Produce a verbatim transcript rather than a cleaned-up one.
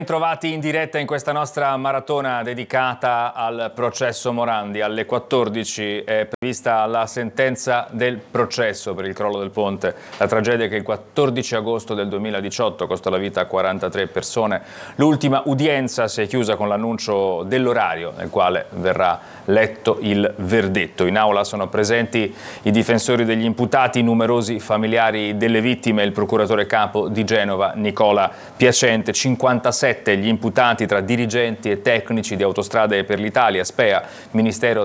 Trovati in diretta in questa nostra maratona dedicata al processo Morandi. Alle quattordici è prevista la sentenza del processo per il crollo del ponte, la tragedia che il quattordici agosto del duemiladiciotto costò la vita a quarantatré persone. L'ultima udienza si è chiusa con l'annuncio dell'orario nel quale verrà letto il verdetto. In aula sono presenti i difensori degli imputati, numerosi familiari delle vittime, il procuratore capo di Genova Nicola Piacente. cinquantasette gli imputati tra dirigenti e tecnici di Autostrade per l'Italia, SPEA, Ministero